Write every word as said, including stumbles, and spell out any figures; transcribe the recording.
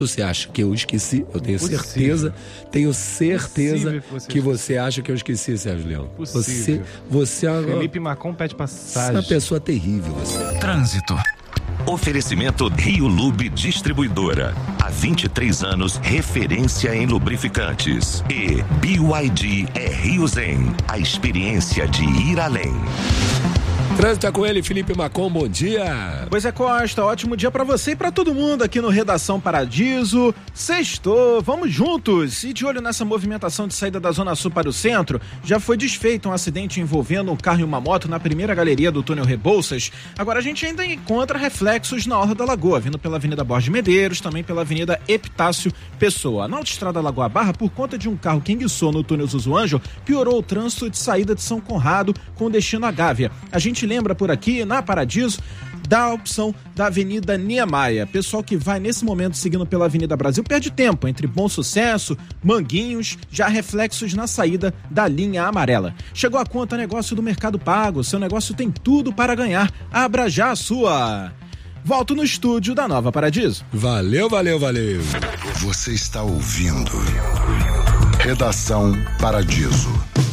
Você acha que eu esqueci? Eu tenho Possível. certeza, tenho certeza que você, que você acha que eu esqueci, Sérgio Leão. Você, você Felipe Macon pede passagem. Você é uma pessoa terrível, você. Trânsito. Oferecimento Rio Lube Distribuidora. Há vinte e três anos, referência em lubrificantes. E B Y D é Rio Zen, a experiência de ir além. Trânsito é com ele, Felipe Macon, bom dia. Pois é, Costa, ótimo dia pra você e pra todo mundo aqui no Redação Paradiso. Sextou, vamos juntos. E de olho nessa movimentação de saída da Zona Sul para o centro, já foi desfeito um acidente envolvendo um carro e uma moto na primeira galeria do túnel Rebouças. Agora a gente ainda encontra reflexos na Orla da Lagoa, vindo pela Avenida Borges de Medeiros, também pela Avenida Epitácio Pessoa. Na Autoestrada Lagoa Barra, por conta de um carro que enguiçou no túnel Zuzuanjo, piorou o trânsito de saída de São Conrado com destino à Gávea. A gente lembra por aqui, na Paradiso, da opção da Avenida Niemeyer. Pessoal que vai nesse momento seguindo pela Avenida Brasil perde tempo entre Bom Sucesso, Manguinhos, já reflexos na saída da linha amarela. Chegou a conta negócio do Mercado Pago, seu negócio tem tudo para ganhar. Abra já a sua. Volto no estúdio da Nova Paradiso. Valeu, valeu, valeu. Você está ouvindo Redação Paradiso.